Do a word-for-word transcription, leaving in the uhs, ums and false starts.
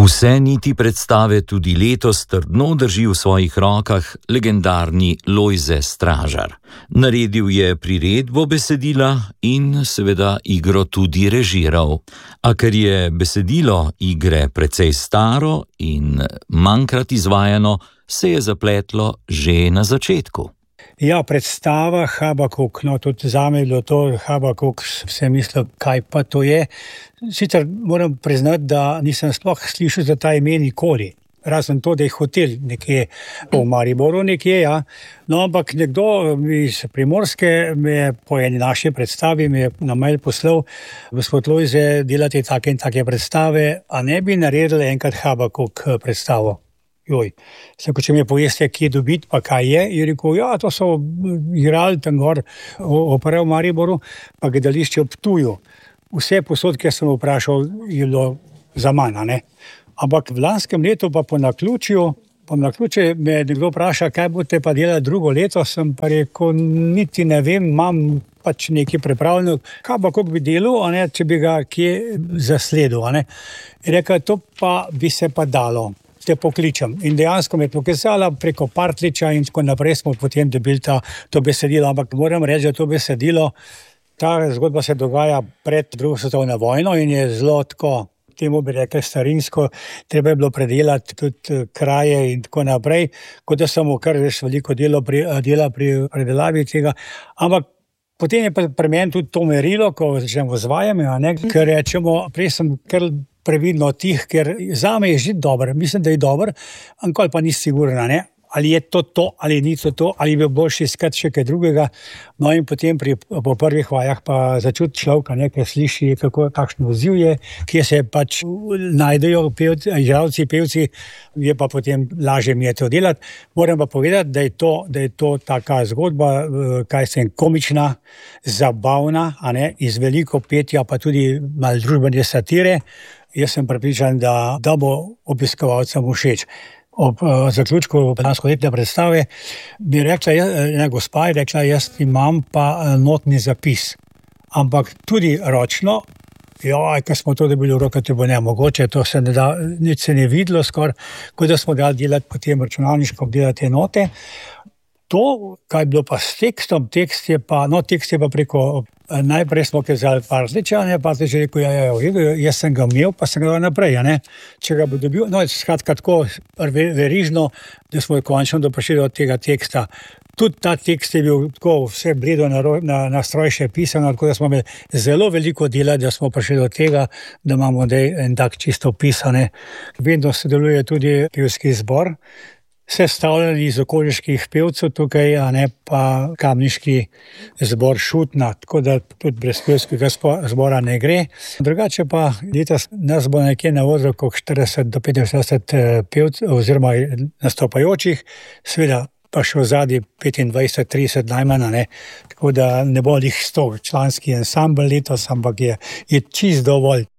Vse niti predstave tudi letos trdno drži v svojih rokah legendarni Lojze Stražar. Naredil je priredbo besedila in seveda igro tudi režiral. A ker je besedilo igre precej staro in manjkrat izvajano, se je zapletlo že na začetku. Ja, predstava Habakuk, no tudi zame je bilo to, Habakuk, sem mislil, kaj pa to je. Sicer moram priznati, da nisem sploh slišal za ta ime nikoli. Razen to, da je hotel nekje v Mariboru nekje, ja. No, ampak nekdo iz Primorske me je po eni naši predstavi me je na mail poslal: gospod Lojze, delate take in take predstave, a ne bi naredili enkrat Habakuk predstavo? Joj, sem, če mi poveste, kje dobiti, pa kaj je, je rekel, ja, to so igrali tam gor, opera v Mariboru, pa gledališče v Ptuju. Vse posod, kjer sem vprašal, je bilo za manj, ne? Ampak v lanskem letu pa po naključju, po naključju me nekdo vpraša, kaj boste pa delali drugo leto, sem pa rekel, niti ne vem, imam pač nekaj pripravljeno, kaj pa kako bi delal, a ne, če bi ga kje zasledil, a ne. In rekel, to pa bi se pa dalo. Te pokličem. In dejansko me je pokazala preko Partliča in tako naprej smo potem dobili ta, to besedilo. Ampak moram reči, da to besedilo, ta zgodba se dogaja pred drugo svetovno vojno in je zelo tako, temu bi rekel starinsko, treba je bilo predelati tudi kraje in tako naprej, kot da sem kar res veliko delo pri, dela pri predelavi tega. Ampak potem je pa pri meni tudi to merilo, ko začnemo z vajami, a ne, ker rečemo, prej sem kar previdno tih, ker zame je že dober, mislim, da je dober, ankoli pa ni sigurna, ne, ali je to to, ali ni to to, ali bi boljši iskati še kaj drugega. No in potem pri, po prvih vajah pa začuti človeka, ne, kaj sliši, kako takšno odziv je, kje se pač najdejo pevci, igralci, pevci, je pa potem lažje mi je to delati. Moram pa povedati, da je to, da je to taka zgodba, kaj sem, komična, zabavna, a ne, iz veliko petja, pa tudi malo družbene satire. Jaz sem prepričan, da, da bo obiskovalcem všeč. Ob uh, zaključku lanskoletne predstave bi rekla, ena gospa je rekla, jaz imam pa notni zapis. Ampak tudi ročno, joj, ko smo to dobili v roke, to bo nemogoče, to se ne da, nič se ne videlo skoraj, kot da smo dali delati potem računalniško obdelati te note. To, kaj je bilo pa s tekstom, tekst je pa, no, tekst je pa preko, najprej smo kazali Partliča, ne, Partlič je rekel, ja, ja, ja, jaz sem ga imel, pa sem ga naprej, ne, če ga bo dobil, no, skratka tako verižno, da smo končno doprišli od tega teksta. Tudi ta tekst je bil tako vse bledo na, na, na stroj še pisano, tako da smo imeli zelo veliko dela, da smo prišli do tega, da imamo dej en tak čisto pisane. Vedno sodeluje tudi pevski zbor, sestavljeni iz okoliških pevcev tukaj, a ne pa kamniški zbor Šutna, tako da tudi brez pevskega zbora ne gre. Drugače pa letos nas bo nekje na odru kot štirideset do petinštirideset pevcev oziroma nastopajočih, seveda pa še v zadnji petindvajset trideset najmanj, ne, tako da ne bo jih sto članski ansambel letos, ampak je, je čist dovolj.